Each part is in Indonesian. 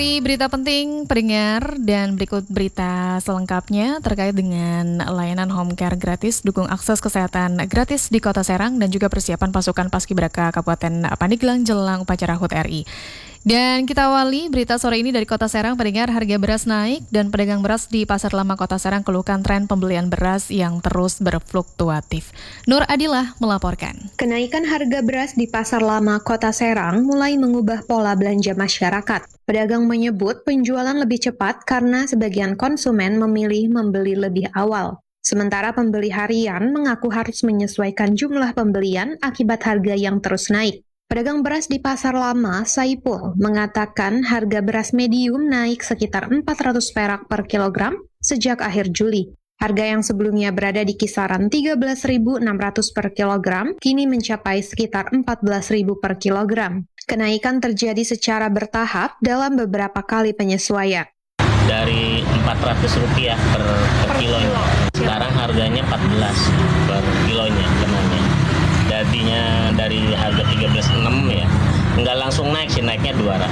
Berita penting pendengar dan berikut berita selengkapnya terkait dengan layanan home care gratis, dukung akses kesehatan gratis di Kota Serang dan juga persiapan pasukan Paskibraka Kabupaten Pandeglang jelang upacara HUT RI. Dan kita awali berita sore ini dari Kota Serang, pendengar. Harga beras naik dan pedagang beras di Pasar Lama Kota Serang keluhkan tren pembelian beras yang terus berfluktuatif. Nur Adilah melaporkan. Kenaikan harga beras di Pasar Lama Kota Serang mulai mengubah pola belanja masyarakat. Pedagang menyebut penjualan lebih cepat karena sebagian konsumen memilih membeli lebih awal. Sementara pembeli harian mengaku harus menyesuaikan jumlah pembelian akibat harga yang terus naik. Pedagang beras di Pasar Lama, Saipul, mengatakan harga beras medium naik sekitar 400 perak per kilogram sejak akhir Juli. Harga yang sebelumnya berada di kisaran 13.600 per kilogram, kini mencapai sekitar 14.000 per kilogram. Kenaikan terjadi secara bertahap dalam beberapa kali penyesuaian. Dari Rp400 per kilonya, sekarang harganya 14 per kilonya kenanya. Jadinya dari harga 13.6 ya, nggak langsung naik sih, naiknya 200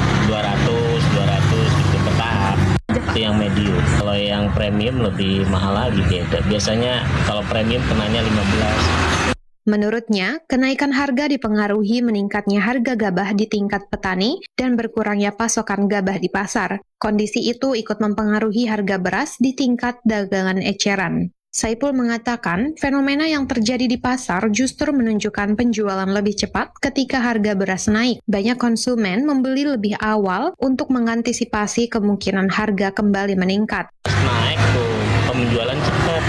gitu bertahap. Itu yang medium. Kalau yang premium lebih mahal lagi beda. Biasanya kalau premium kenanya 15. Menurutnya, kenaikan harga dipengaruhi meningkatnya harga gabah di tingkat petani dan berkurangnya pasokan gabah di pasar. Kondisi itu ikut mempengaruhi harga beras di tingkat dagangan eceran. Saipul mengatakan, fenomena yang terjadi di pasar justru menunjukkan penjualan lebih cepat ketika harga beras naik. Banyak konsumen membeli lebih awal untuk mengantisipasi kemungkinan harga kembali meningkat. Naik tuh, penjualan cepat.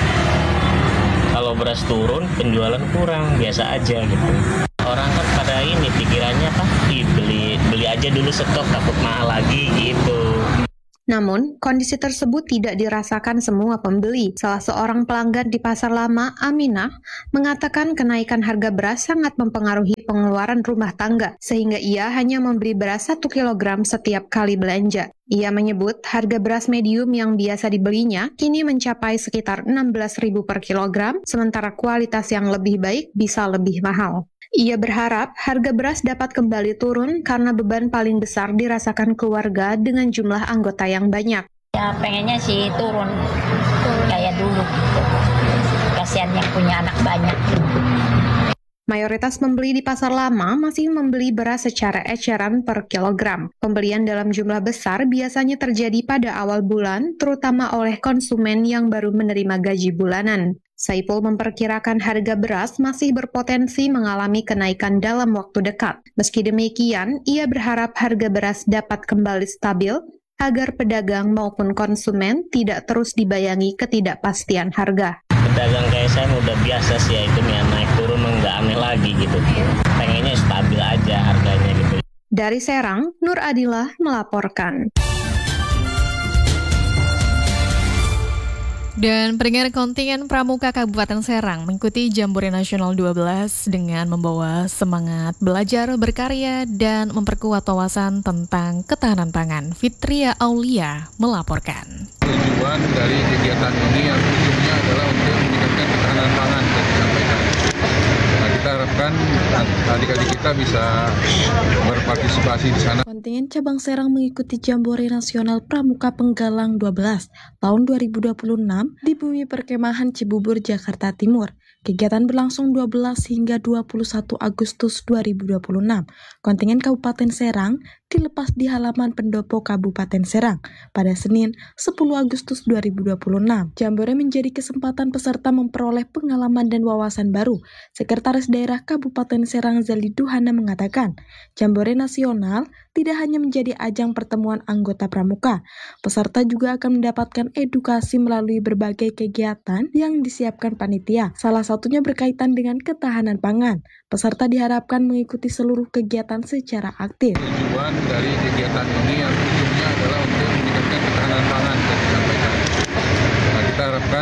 Kalau beras turun, penjualan kurang, biasa aja gitu. Orang kan pada ini pikirannya beli aja dulu stok, takut mahal lagi gitu. Namun, kondisi tersebut tidak dirasakan semua pembeli. Salah seorang pelanggan di Pasar Lama, Aminah, mengatakan kenaikan harga beras sangat mempengaruhi pengeluaran rumah tangga, sehingga ia hanya membeli beras 1 kilogram setiap kali belanja. Ia menyebut harga beras medium yang biasa dibelinya kini mencapai sekitar 16.000 per kilogram, sementara kualitas yang lebih baik bisa lebih mahal. Ia berharap harga beras dapat kembali turun karena beban paling besar dirasakan keluarga dengan jumlah anggota yang banyak. Ya pengennya sih turun kayak dulu gitu. Kasihan yang punya anak banyak. Mayoritas pembeli di Pasar Lama masih membeli beras secara eceran per kilogram. Pembelian dalam jumlah besar biasanya terjadi pada awal bulan, terutama oleh konsumen yang baru menerima gaji bulanan. Saipul memperkirakan harga beras masih berpotensi mengalami kenaikan dalam waktu dekat. Meski demikian, ia berharap harga beras dapat kembali stabil agar pedagang maupun konsumen tidak terus dibayangi ketidakpastian harga. Pedagang kayak saya udah biasa sih ya, itu naik turun nggak aneh lagi gitu. Pengennya stabil aja harganya gitu. Dari Serang, Nur Adilah melaporkan. Dan pendengar, kontingen Pramuka Kabupaten Serang mengikuti Jambore Nasional 12 dengan membawa semangat belajar, berkarya, dan memperkuat wawasan tentang ketahanan pangan. Fitria Aulia melaporkan. Tujuan dari kegiatan ini yang ujungnya adalah untuk meningkatkan ketahanan pangan dan disampaikan. Nah, kita harapkan adik-adik kita bisa berpartisipasi di sana. Kontingen cabang Serang mengikuti Jambore Nasional Pramuka Penggalang 12 tahun 2026 di Bumi Perkemahan Cibubur, Jakarta Timur. Kegiatan berlangsung 12 hingga 21 Agustus 2026. Kontingen Kabupaten Serang dilepas di halaman pendopo Kabupaten Serang pada Senin 10 Agustus 2026. Jambore menjadi kesempatan peserta memperoleh pengalaman dan wawasan baru. Sekretaris Daerah Kabupaten Serang Zali Duhana mengatakan, Jambore Nasional tidak hanya menjadi ajang pertemuan anggota pramuka, peserta juga akan mendapatkan edukasi melalui berbagai kegiatan yang disiapkan panitia. Salah satunya berkaitan dengan ketahanan pangan. Peserta diharapkan mengikuti seluruh kegiatan secara aktif. Tujuan dari kegiatan ini yang ujungnya adalah untuk meningkatkan ketahanan pangan dan disampaikan. Nah, kita harapkan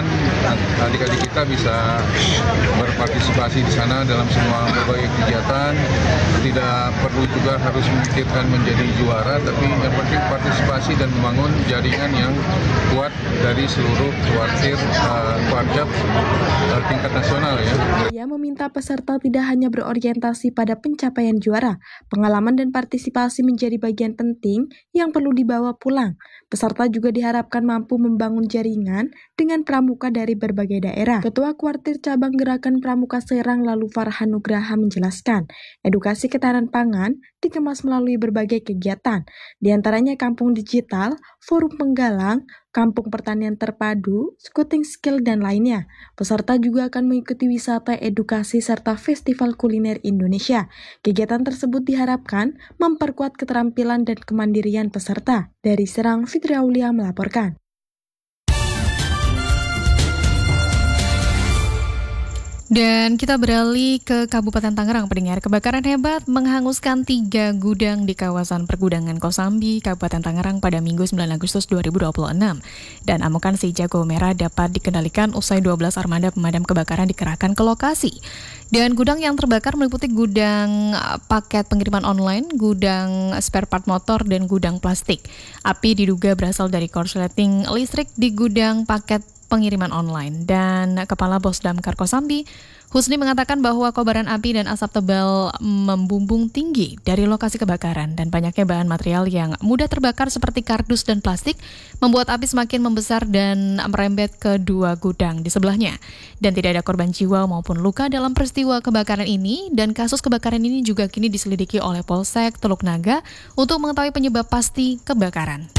adik-adik kita bisa berpartisipasi di sana dalam semua berbagai kegiatan. Tidak perlu juga harus memikirkan menjadi juara, tapi yang penting partisipasi dan membangun jaringan yang kuat dari seluruh kuarcap tingkat nasional ya. Ia meminta peserta tidak hanya berorientasi pada pencapaian juara, pengalaman dan partisipasi menjadi bagian penting yang perlu dibawa pulang. Peserta juga diharapkan mampu membangun jaringan dengan pramuka dari berbagai daerah. Ketua Kuartir Cabang Gerakan Pramuka Serang Lalu Farhan Nugraha menjelaskan, edukasi ketahanan pangan dikemas melalui berbagai kegiatan, diantaranya kampung digital, forum penggalang, kampung pertanian terpadu, scouting skill, dan lainnya. Peserta juga akan mengikuti wisata edukasi serta festival kuliner Indonesia. Kegiatan tersebut diharapkan memperkuat keterampilan dan kemandirian peserta. Dari Serang, Fitri Aulia melaporkan. Dan kita beralih ke Kabupaten Tangerang, pendengar. Kebakaran hebat menghanguskan 3 gudang di kawasan pergudangan Kosambi, Kabupaten Tangerang pada Minggu 9 Agustus 2026. Dan amukan si jago merah dapat dikendalikan usai 12 armada pemadam kebakaran dikerahkan ke lokasi. Dan gudang yang terbakar meliputi gudang paket pengiriman online, gudang spare part motor, dan gudang plastik. Api diduga berasal dari korsleting listrik di gudang paket pengiriman online. Dan Kepala Bos Damkar Kosambi, Husni, mengatakan bahwa kobaran api dan asap tebal membumbung tinggi dari lokasi kebakaran dan banyaknya bahan material yang mudah terbakar seperti kardus dan plastik membuat api semakin membesar dan merembet ke 2 gudang di sebelahnya. Dan tidak ada korban jiwa maupun luka dalam peristiwa kebakaran ini, dan kasus kebakaran ini juga kini diselidiki oleh Polsek Teluk Naga untuk mengetahui penyebab pasti kebakaran.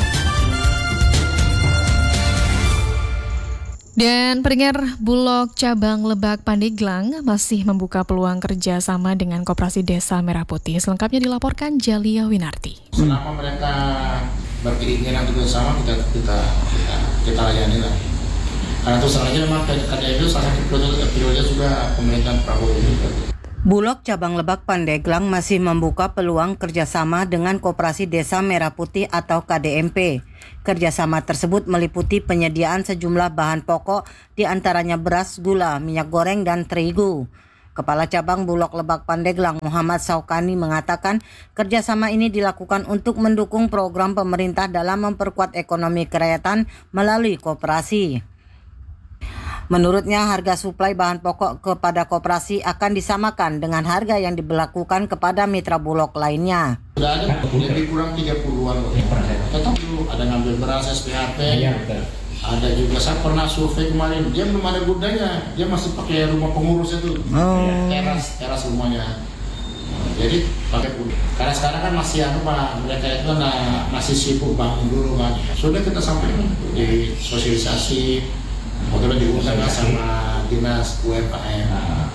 Dan pendengar, Bulog Cabang Lebak Pandeglang masih membuka peluang kerja sama dengan Koperasi Desa Merah Putih. Selengkapnya dilaporkan Jalia Winarti. Selama mereka berkeinginan untuk sama, kita layani lah. Karena terus lagi memang kerja itu salah satu prioritas juga pemerintahan Prabowo juga. Bulog Cabang Lebak Pandeglang masih membuka peluang kerjasama dengan Koperasi Desa Merah Putih atau KDMP. Kerjasama tersebut meliputi penyediaan sejumlah bahan pokok, diantaranya beras, gula, minyak goreng, dan terigu. Kepala Cabang Bulog Lebak Pandeglang Muhammad Saukani mengatakan kerjasama ini dilakukan untuk mendukung program pemerintah dalam memperkuat ekonomi kerakyatan melalui koperasi. Menurutnya, harga suplai bahan pokok kepada koperasi akan disamakan dengan harga yang diberlakukan kepada mitra bulog lainnya. Sudah ada lebih kurang 30-an. Tetap dulu ada ngambil beras SPHP, ada juga saya pernah survei kemarin, dia belum ada gudangnya, dia masih pakai rumah pengurus itu, teras rumahnya. Jadi pakai gudang. Karena sekarang kan masih mereka itu kan masih sibuk bangun dulu kan. Sudah kita sampaikan di sosialisasi. Motornya diundang sama dinas UMKM.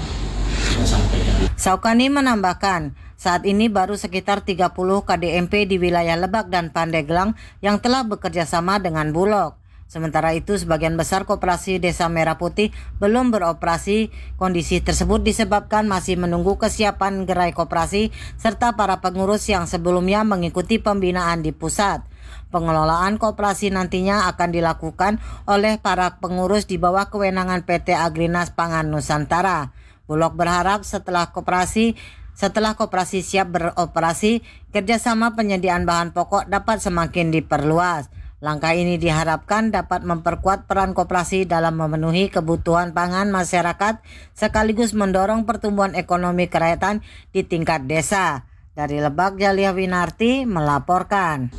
Saukani menambahkan, saat ini baru sekitar 30 KDMP di wilayah Lebak dan Pandeglang yang telah bekerja sama dengan Bulog. Sementara itu, sebagian besar Koperasi Desa Merah Putih belum beroperasi. Kondisi tersebut disebabkan masih menunggu kesiapan gerai koperasi serta para pengurus yang sebelumnya mengikuti pembinaan di pusat. Pengelolaan koperasi nantinya akan dilakukan oleh para pengurus di bawah kewenangan PT Agrinas Pangan Nusantara. Bulog berharap setelah koperasi siap beroperasi, kerjasama penyediaan bahan pokok dapat semakin diperluas. Langkah ini diharapkan dapat memperkuat peran koperasi dalam memenuhi kebutuhan pangan masyarakat sekaligus mendorong pertumbuhan ekonomi kerakyatan di tingkat desa. Dari Lebak, Jalia Winarti melaporkan.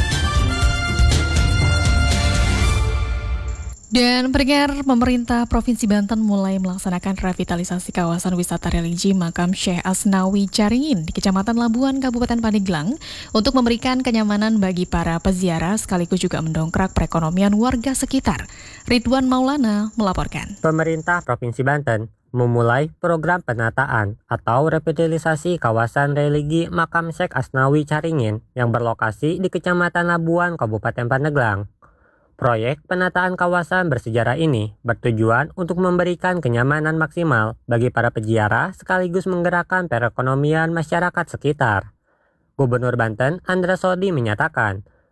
Dan pendengar, pemerintah Provinsi Banten mulai melaksanakan revitalisasi kawasan wisata religi Makam Syekh Asnawi Caringin di Kecamatan Labuan, Kabupaten Pandeglang untuk memberikan kenyamanan bagi para peziarah sekaligus juga mendongkrak perekonomian warga sekitar. Ridwan Maulana melaporkan. Pemerintah Provinsi Banten memulai program penataan atau revitalisasi kawasan religi Makam Syekh Asnawi Caringin yang berlokasi di Kecamatan Labuan, Kabupaten Pandeglang. Proyek penataan kawasan bersejarah ini bertujuan untuk memberikan kenyamanan maksimal bagi para peziarah sekaligus menggerakkan perekonomian masyarakat sekitar. Gubernur Banten Andra Sodi menyatakan,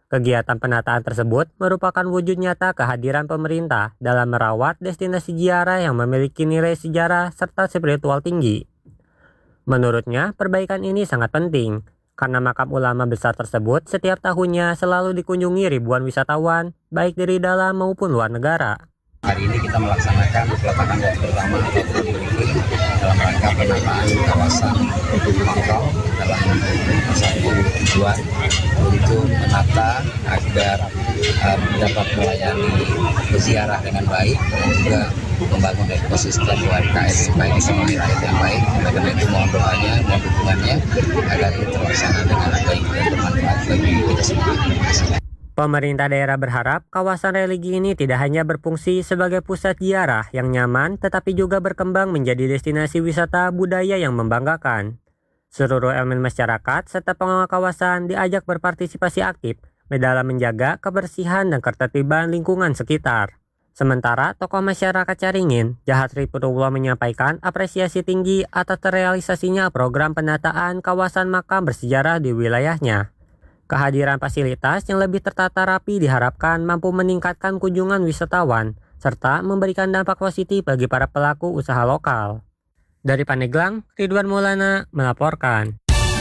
Kegiatan penataan tersebut merupakan wujud nyata kehadiran pemerintah dalam merawat destinasi ziarah yang memiliki nilai sejarah serta spiritual tinggi. Menurutnya, perbaikan ini sangat penting, karena makam ulama besar tersebut setiap tahunnya selalu dikunjungi ribuan wisatawan, baik dari dalam maupun luar negara. Hari ini kita melaksanakan peletakan batu pertama atau groundbreaking dalam rangka penataan kawasan makam dalam satu tujuan untuk menata agar dapat melayani peziarah dengan baik dan juga membangun ekosistem UMKM yang baik di tanah air yang baik. Oleh karena itu mohon doanya, mohon dukungannya agar ini terlaksana dengan baik dan bermanfaat bagi kita semua. Pemerintah daerah berharap kawasan religi ini tidak hanya berfungsi sebagai pusat ziarah yang nyaman, tetapi juga berkembang menjadi destinasi wisata budaya yang membanggakan. Seluruh elemen masyarakat serta pengelola kawasan diajak berpartisipasi aktif dalam menjaga kebersihan dan ketertiban lingkungan sekitar. Sementara tokoh masyarakat Caringin, Jahatri Purwolo menyampaikan apresiasi tinggi atas terrealisasinya program penataan kawasan makam bersejarah di wilayahnya. Kehadiran fasilitas yang lebih tertata rapi diharapkan mampu meningkatkan kunjungan wisatawan, serta memberikan dampak positif bagi para pelaku usaha lokal. Dari Pandeglang, Ridwan Maulana melaporkan.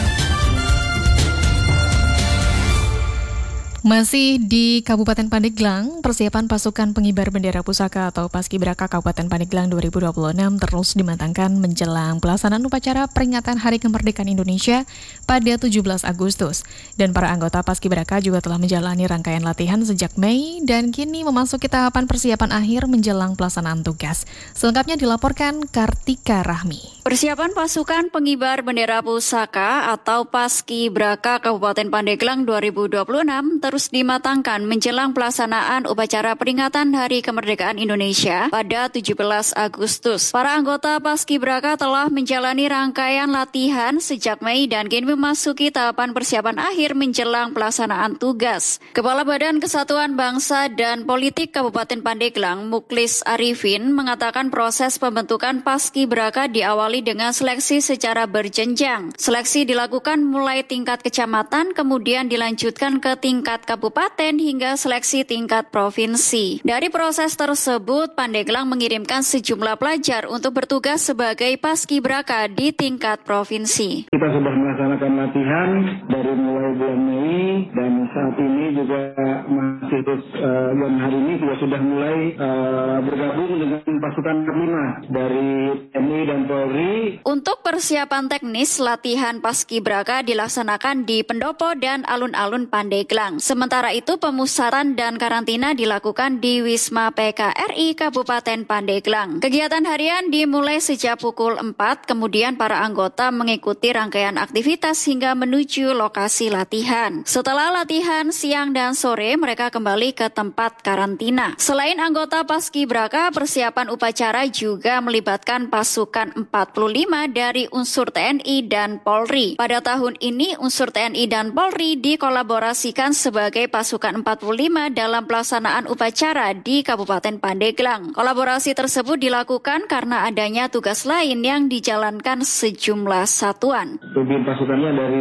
Masih di Kabupaten Pandeglang, persiapan pasukan pengibar bendera pusaka atau Paskibraka Kabupaten Pandeglang 2026 terus dimatangkan menjelang pelaksanaan upacara peringatan Hari Kemerdekaan Indonesia pada 17 Agustus. Dan para anggota Paskibraka juga telah menjalani rangkaian latihan sejak Mei dan kini memasuki tahapan persiapan akhir menjelang pelaksanaan tugas. Selengkapnya dilaporkan Kartika Rahmi. Persiapan pasukan pengibar bendera pusaka atau Paskibraka Kabupaten Pandeglang 2026 terus dimatangkan menjelang pelaksanaan upacara peringatan Hari Kemerdekaan Indonesia pada 17 Agustus. Para anggota Paskibraka telah menjalani rangkaian latihan sejak Mei dan kini memasuki tahapan persiapan akhir menjelang pelaksanaan tugas. Kepala Badan Kesatuan Bangsa dan Politik Kabupaten Pandeglang, Muklis Arifin, mengatakan proses pembentukan Paskibraka diawali dengan seleksi secara berjenjang. Seleksi dilakukan mulai tingkat kecamatan, kemudian dilanjutkan ke tingkat kabupaten hingga seleksi tingkat provinsi. Dari proses tersebut, Pandeglang mengirimkan sejumlah pelajar untuk bertugas sebagai Paskibraka di tingkat provinsi. Kita sudah melaksanakan latihan dari mulai bulan Mei dan saat ini juga masih terus dan hari ini juga sudah mulai bergabung dengan pasukan 5 dari TNI dan Polri. Untuk persiapan teknis, latihan Paskibraka dilaksanakan di pendopo dan alun-alun Pandeglang. Sementara itu, pemusatan dan karantina dilakukan di Wisma PKRI Kabupaten Pandeglang. Kegiatan harian dimulai sejak pukul 4, kemudian para anggota mengikuti rangkaian aktivitas hingga menuju lokasi latihan. Setelah latihan siang dan sore, mereka kembali ke tempat karantina. Selain anggota Paskibraka, persiapan upacara juga melibatkan pasukan 45 dari unsur TNI dan Polri. Pada tahun ini, unsur TNI dan Polri dikolaborasikan sebagai pasukan 45 dalam pelaksanaan upacara di Kabupaten Pandeglang. Kolaborasi tersebut dilakukan karena adanya tugas lain yang dijalankan sejumlah satuan. Tujuan pasukannya dari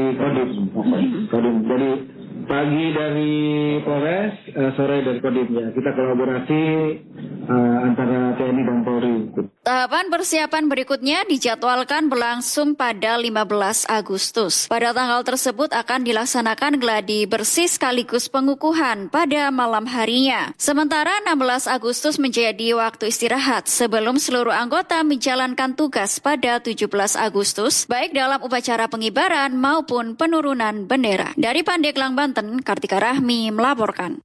Kodim. Jadi pagi dari Polres, sore dari Kodim. Ya, kita kolaborasi antara TNI dan Polri. Tahapan persiapan berikutnya dijadwalkan berlangsung pada 15 Agustus. Pada tanggal tersebut akan dilaksanakan gladi bersih sekaligus pengukuhan pada malam harinya. Sementara 16 Agustus menjadi waktu istirahat sebelum seluruh anggota menjalankan tugas pada 17 Agustus, baik dalam upacara pengibaran maupun penurunan bendera. Dari Pandeglang, Banten, Kartika Rahmi melaporkan.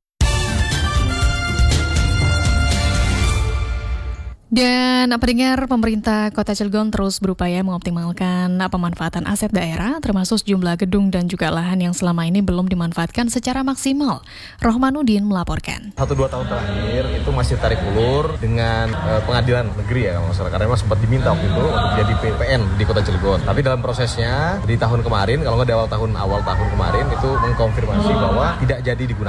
Dan pendengar, pemerintah Kota Cilegon terus berupaya mengoptimalkan pemanfaatan aset daerah, termasuk jumlah gedung dan juga lahan yang selama ini belum dimanfaatkan secara maksimal. Rohmanuddin melaporkan. 1-2 tahun terakhir itu masih tarik ulur dengan pengadilan negeri ya, masyarakat karena memang sempat diminta waktu itu untuk jadi PPN di Kota Cilegon. Tapi dalam prosesnya di tahun kemarin, kalau nggak di awal tahun kemarin itu mengkonfirmasi bahwa tidak jadi digunakan.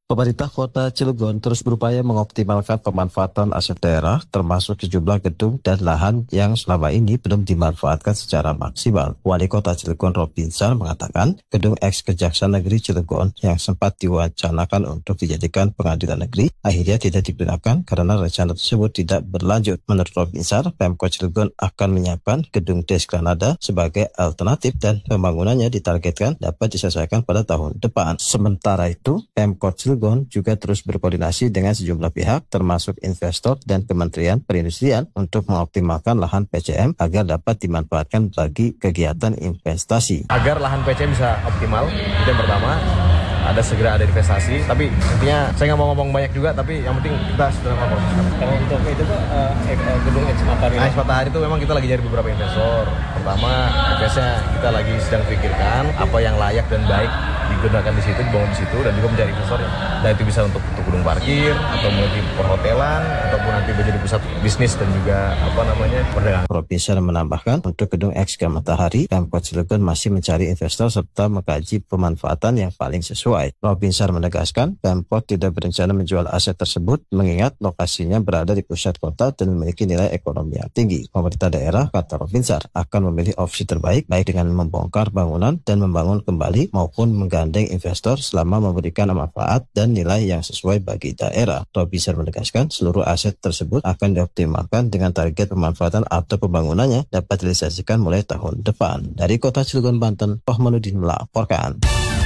Pemerintah Kota Cilegon terus berupaya mengoptimalkan pemanfaatan aset daerah, termasuk sejumlah gedung dan lahan yang selama ini belum dimanfaatkan secara maksimal. Wali Kota Cilegon Robinsar mengatakan, gedung ex-Kejaksaan Negeri Cilegon yang sempat diwacanakan untuk dijadikan pengadilan negeri, akhirnya tidak digunakan karena rencana tersebut tidak berlanjut. Menurut Robinsar, Pemkot Cilegon akan menyiapkan gedung Deskranada sebagai alternatif dan pembangunannya ditargetkan dapat diselesaikan pada tahun depan. Sementara itu, Pemkot Cilegon juga terus berkoordinasi dengan sejumlah pihak termasuk investor dan Kementerian Perindustrian untuk mengoptimalkan lahan PCM agar dapat dimanfaatkan bagi kegiatan investasi. Agar lahan PCM bisa optimal, itu yang pertama. Segera ada investasi, tapi intinya saya nggak mau ngomong banyak juga, tapi yang penting kita sedang ngomong. Kalau untuk itu tuh gedung X Matahari itu memang kita lagi cari beberapa investor. Pertama, investnya kita lagi sedang pikirkan apa yang layak dan baik digunakan di situ, dibangun di situ, dan juga mencari investor. Dan itu bisa untuk gedung parkir atau mungkin perhotelan ataupun nanti menjadi pusat bisnis dan juga perdagangan. Robinsar menambahkan untuk gedung X Matahari, Pemkot Cilegon masih mencari investor serta mengkaji pemanfaatan yang paling sesuai. Robinsar menegaskan, Pemkot tidak berencana menjual aset tersebut mengingat lokasinya berada di pusat kota dan memiliki nilai ekonomi yang tinggi. Pemerintah daerah, kata Robinsar, akan memilih opsi terbaik baik dengan membongkar bangunan dan membangun kembali maupun menggandeng investor selama memberikan manfaat dan nilai yang sesuai bagi daerah. Robinsar menegaskan seluruh aset tersebut akan dioptimalkan dengan target pemanfaatan atau pembangunannya dapat direalisasikan mulai tahun depan. Dari Kota Cilegon, Banten, Rohmanuddin melaporkan.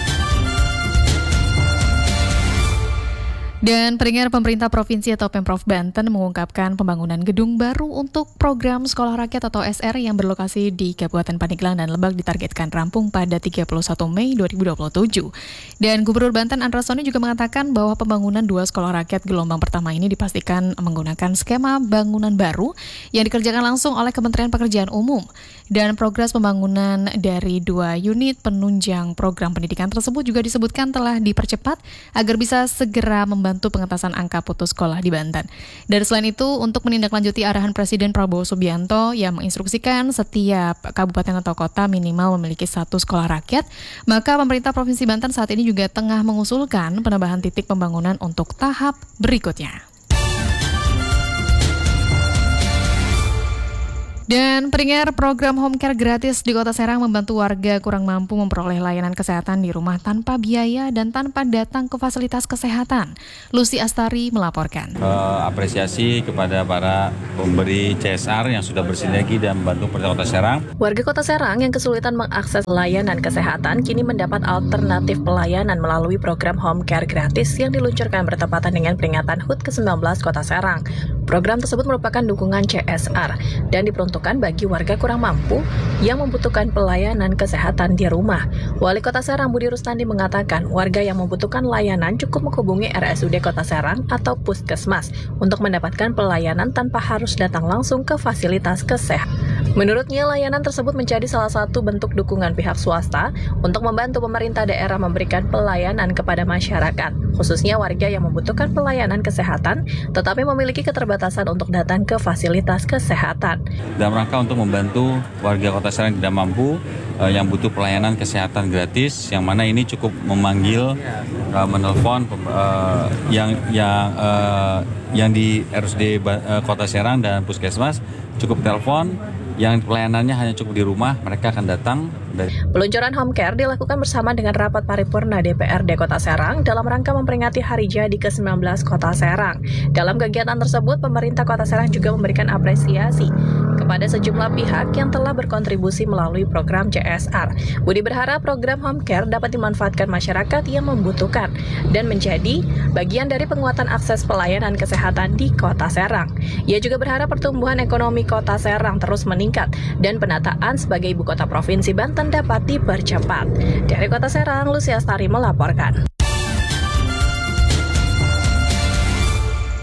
Dan pendengar, pemerintah provinsi atau Pemprov Banten mengungkapkan pembangunan gedung baru untuk program Sekolah Rakyat atau SR yang berlokasi di Kabupaten Pandeglang dan Lebak ditargetkan rampung pada 31 Mei 2027. Dan Gubernur Banten Andra Soni juga mengatakan bahwa pembangunan 2 sekolah rakyat gelombang pertama ini dipastikan menggunakan skema bangunan baru yang dikerjakan langsung oleh Kementerian Pekerjaan Umum. Dan progres pembangunan dari 2 unit penunjang program pendidikan tersebut juga disebutkan telah dipercepat agar bisa segera membantu pengentasan angka putus sekolah di Banten. Dan selain itu, untuk menindaklanjuti arahan Presiden Prabowo Subianto yang menginstruksikan setiap kabupaten atau kota minimal memiliki 1 sekolah rakyat, maka pemerintah Provinsi Banten saat ini juga tengah mengusulkan penambahan titik pembangunan untuk tahap berikutnya. Dan pendengar, program home care gratis di Kota Serang membantu warga kurang mampu memperoleh layanan kesehatan di rumah tanpa biaya dan tanpa datang ke fasilitas kesehatan. Lucy Astari melaporkan. Apresiasi kepada para pemberi CSR yang sudah bersinergi dan membantu pemerintah Kota Serang. Warga Kota Serang yang kesulitan mengakses layanan kesehatan kini mendapat alternatif pelayanan melalui program home care gratis yang diluncurkan bertepatan dengan peringatan HUT ke-19 Kota Serang. Program tersebut merupakan dukungan CSR dan diperuntukkan bagi warga kurang mampu yang membutuhkan pelayanan kesehatan di rumah. Wali Kota Serang Budi Rustandi mengatakan warga yang membutuhkan layanan cukup menghubungi RSUD Kota Serang atau Puskesmas untuk mendapatkan pelayanan tanpa harus datang langsung ke fasilitas kesehatan. Menurutnya, layanan tersebut menjadi salah satu bentuk dukungan pihak swasta untuk membantu pemerintah daerah memberikan pelayanan kepada masyarakat, khususnya warga yang membutuhkan pelayanan kesehatan tetapi memiliki keterbatasan untuk datang ke fasilitas kesehatan. Dalam rangka untuk membantu warga Kota Serang tidak mampu yang butuh pelayanan kesehatan gratis, yang mana ini cukup memanggil, menelpon yang di RSUD Kota Serang dan Puskesmas, cukup telepon. Yang pelayanannya hanya cukup di rumah, mereka akan datang. Peluncuran home care dilakukan bersama dengan rapat paripurna DPRD Kota Serang dalam rangka memperingati Hari Jadi ke-19 Kota Serang. Dalam kegiatan tersebut, pemerintah Kota Serang juga memberikan apresiasi kepada sejumlah pihak yang telah berkontribusi melalui program CSR. Budi berharap program home care dapat dimanfaatkan masyarakat yang membutuhkan dan menjadi bagian dari penguatan akses pelayanan kesehatan di Kota Serang. Ia juga berharap pertumbuhan ekonomi Kota Serang terus meningkat dan penataan sebagai ibu kota provinsi Banten dapat dipercepat. Dari Kota Serang, Lucy Astari melaporkan.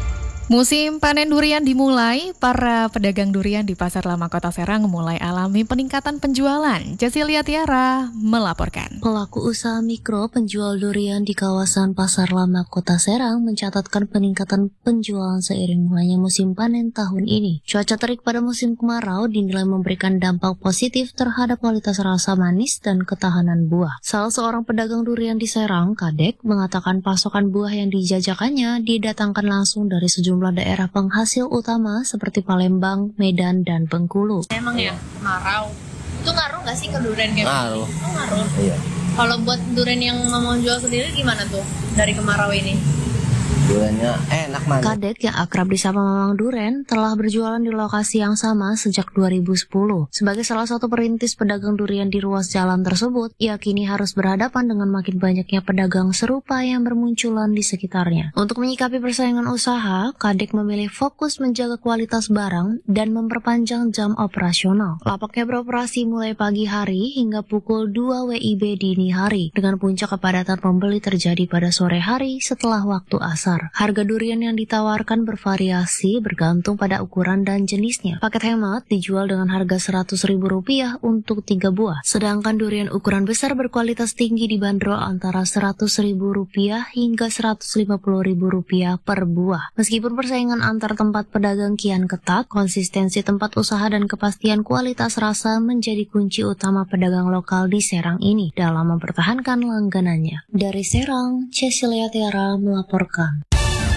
Musim panen durian dimulai, para pedagang durian di Pasar Lama Kota Serang mulai alami peningkatan penjualan. Cecilia Tiara melaporkan. Pelaku usaha mikro penjual durian di kawasan Pasar Lama Kota Serang mencatatkan peningkatan penjualan seiring mulainya musim panen tahun ini. Cuaca terik pada musim kemarau dinilai memberikan dampak positif terhadap kualitas rasa manis dan ketahanan buah. Salah seorang pedagang durian di Serang, Kadek, mengatakan pasokan buah yang dijajakannya didatangkan langsung dari sejumlah daerah penghasil utama seperti Palembang, Medan, dan Bengkulu. Emang ya kemarau. Itu ngaruh nggak sih ke durian kayak Ngaruh. gini? Oh, ngaruh. Iya. Kalau buat durian yang mau jual sendiri gimana tuh dari kemarau ini? Duriannya enak banget. Kadek yang akrab disapa Mamang Duren telah berjualan di lokasi yang sama sejak 2010. Sebagai salah satu perintis pedagang durian di ruas jalan tersebut, ia kini harus berhadapan dengan makin banyaknya pedagang serupa yang bermunculan di sekitarnya. Untuk menyikapi persaingan usaha, Kadek memilih fokus menjaga kualitas barang dan memperpanjang jam operasional. Lapaknya beroperasi mulai pagi hari hingga pukul 2 WIB dini hari, dengan puncak kepadatan pembeli terjadi pada sore hari setelah waktu asar. Harga durian yang ditawarkan bervariasi bergantung pada ukuran dan jenisnya. Paket hemat dijual dengan harga Rp100.000 untuk 3 buah. Sedangkan durian ukuran besar berkualitas tinggi dibanderol antara Rp100.000 hingga Rp150.000 per buah. Meskipun persaingan antar tempat pedagang kian ketat, konsistensi tempat usaha dan kepastian kualitas rasa menjadi kunci utama pedagang lokal di Serang ini dalam mempertahankan langganannya. Dari Serang, Cecilia Tiara melaporkan.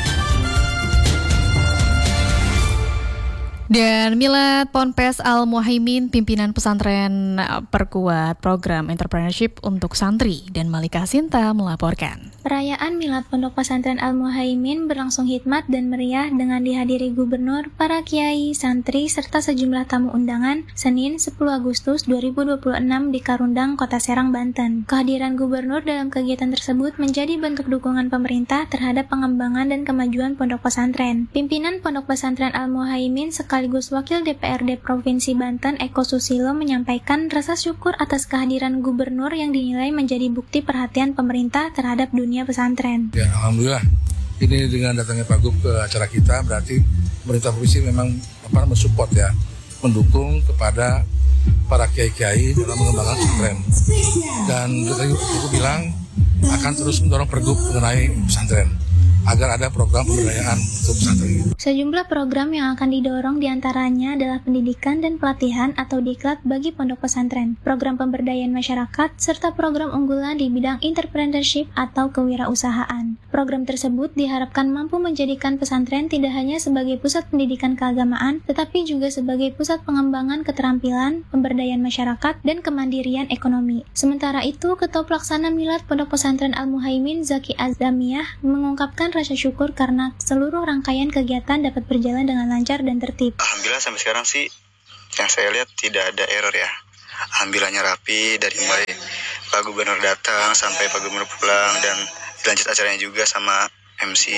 Dan Milad Ponpes Al-Muhaimin, pimpinan pesantren perkuat program entrepreneurship untuk santri, dan Malika Sinta melaporkan. Perayaan Milad Pondok Pesantren Al-Muhaimin berlangsung hikmat dan meriah dengan dihadiri gubernur, para kiai, santri, serta sejumlah tamu undangan Senin 10 Agustus 2026 di Karundang, Kota Serang, Banten. Kehadiran gubernur dalam kegiatan tersebut menjadi bentuk dukungan pemerintah terhadap pengembangan dan kemajuan pondok pesantren. Pimpinan Pondok Pesantren Al-Muhaimin sekaligus Wakil DPRD Provinsi Banten Eko Susilo menyampaikan rasa syukur atas kehadiran gubernur yang dinilai menjadi bukti perhatian pemerintah terhadap dunia pesantren. Ya, alhamdulillah. Ini dengan datangnya Pak Gub ke acara kita berarti pemerintah provinsi memang mensupport ya, mendukung kepada para kiai-kiai dalam mengembangkan pesantren. Dan tadi aku bilang akan terus mendorong Pergub mengenai pesantren agar ada program pemberdayaan untuk pesantren. Sejumlah program yang akan didorong diantaranya adalah pendidikan dan pelatihan atau diklat bagi pondok pesantren, program pemberdayaan masyarakat, serta program unggulan di bidang entrepreneurship atau kewirausahaan. Program tersebut diharapkan mampu menjadikan pesantren tidak hanya sebagai pusat pendidikan keagamaan, tetapi juga sebagai pusat pengembangan keterampilan, pemberdayaan masyarakat, dan kemandirian ekonomi. Sementara itu, Ketua Pelaksana Milad Pondok Pesantren Al-Muhaimin Zaki Azamiyah mengungkapkan rasa syukur karena seluruh rangkaian kegiatan dapat berjalan dengan lancar dan tertib. Alhamdulillah sampai sekarang sih yang saya lihat tidak ada error ya. Alhamdulillahnya rapi dari mulai Pak Gubernur datang sampai Pak Gubernur pulang dan dilanjut acaranya juga sama MC.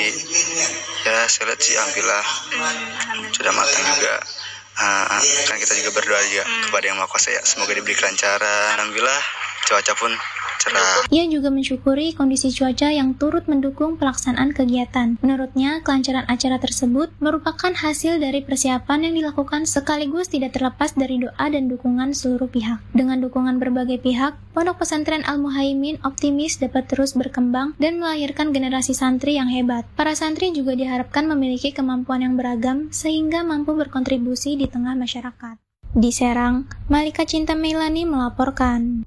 Ya saya lihat sih alhamdulillah sudah matang juga. Kan kita juga berdoa juga kepada Yang Maha Kuasa ya, semoga diberi kelancaran. Alhamdulillah cuaca pun cerah. Ia juga mensyukuri kondisi cuaca yang turut mendukung pelaksanaan kegiatan. Menurutnya, kelancaran acara tersebut merupakan hasil dari persiapan yang dilakukan sekaligus tidak terlepas dari doa dan dukungan seluruh pihak. Dengan dukungan berbagai pihak, Pondok Pesantren Al-Muhaimin optimis dapat terus berkembang dan melahirkan generasi santri yang hebat. Para santri juga diharapkan memiliki kemampuan yang beragam sehingga mampu berkontribusi di tengah masyarakat. Di Serang, Malika Cinta Meilani melaporkan.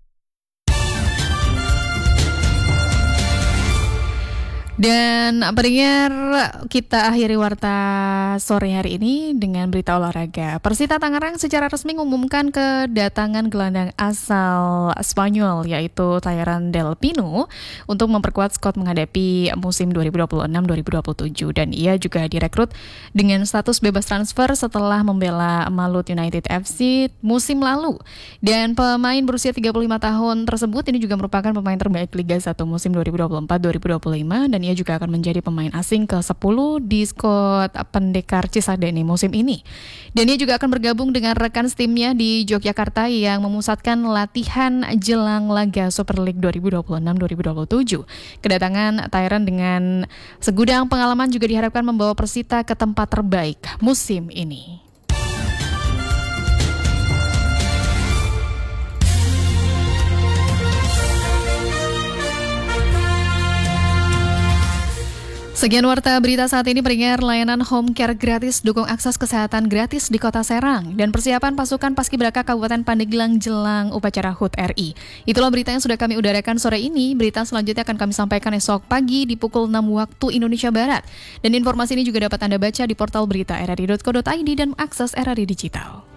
Dan pendengar, kita akhiri warta sore hari ini dengan berita olahraga. Persita Tangerang secara resmi mengumumkan kedatangan gelandang asal Spanyol yaitu Tayran Del Pino untuk memperkuat skuad menghadapi musim 2026-2027, dan ia juga direkrut dengan status bebas transfer setelah membela Malut United FC musim lalu. Dan pemain berusia 35 tahun tersebut ini juga merupakan pemain terbaik Liga 1 musim 2024-2025 dan dan ia juga akan menjadi pemain asing ke-10 di skuad Pendekar Cisadane musim ini. Dan ia juga akan bergabung dengan rekan timnya di Yogyakarta yang memusatkan latihan jelang laga Super League 2026-2027. Kedatangan Tyron dengan segudang pengalaman juga diharapkan membawa Persita ke tempat terbaik musim ini. Sekian warta berita saat ini. Pendengar, layanan home care gratis dukung akses kesehatan gratis di Kota Serang dan persiapan pasukan Paskibraka Kabupaten Pandeglang jelang upacara HUT RI. Itulah berita yang sudah kami udarakan sore ini. Berita selanjutnya akan kami sampaikan esok pagi di pukul 6 waktu Indonesia Barat. Dan informasi ini juga dapat Anda baca di portal berita rri.co.id dan akses RRI Digital.